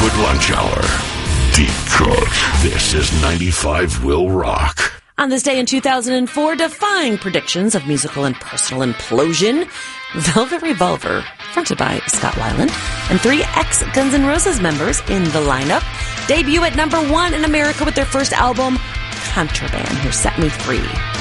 Hollywood Lunch Hour. Deep Cut. This is 95 Will Rock. On this day in 2004, defying predictions of musical and personal implosion, Velvet Revolver, fronted by Scott Weiland, and 3 ex-Guns N' Roses members in the lineup, debut at number 1 in America with their first album, Contraband, Who Set Me Free.